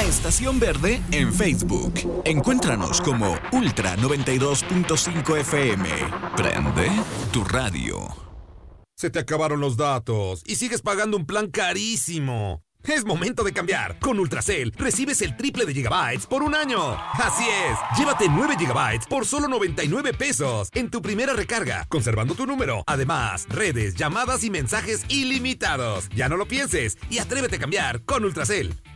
La Estación Verde en Facebook. Encuéntranos como Ultra 92.5 FM. Prende tu radio. Se te acabaron los datos y sigues pagando un plan carísimo. Es momento de cambiar. Con Ultracel recibes el triple de gigabytes por un año. Así es, llévate 9 gigabytes por solo 99 pesos en tu primera recarga, conservando tu número. Además, redes, llamadas y mensajes ilimitados. Ya no lo pienses y atrévete a cambiar con Ultracel.